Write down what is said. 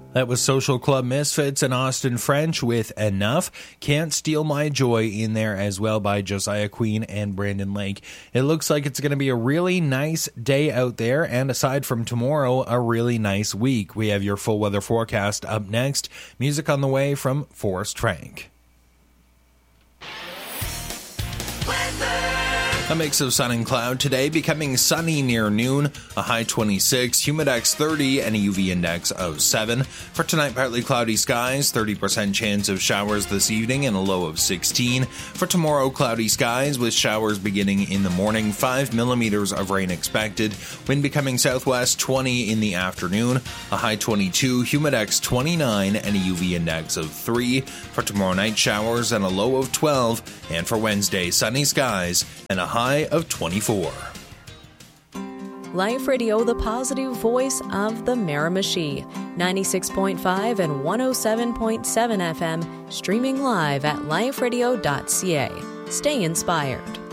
That was Social Club Misfits and Austin French with Enough. Can't Steal My Joy in there as well by Josiah Queen and Brandon Lake. It looks like it's going to be a really nice day out there, and aside from tomorrow, a really nice week. We have your full weather forecast up next. Music on the way from Forrest Frank. A mix of sun and cloud today, becoming sunny near noon, a high 26, humidex 30, and a UV index of 7. For tonight, partly cloudy skies, 30% chance of showers this evening, and a low of 16. For tomorrow, cloudy skies with showers beginning in the morning, 5 millimeters of rain expected. Wind becoming southwest 20 in the afternoon, a high 22, humidex 29, and a UV index of 3. For tomorrow night, showers and a low of 12. And for Wednesday, sunny skies and a high of 24. Life Radio, the positive voice of the Miramichi. 96.5 and 107.7 FM, streaming live at liferadio.ca. Stay inspired.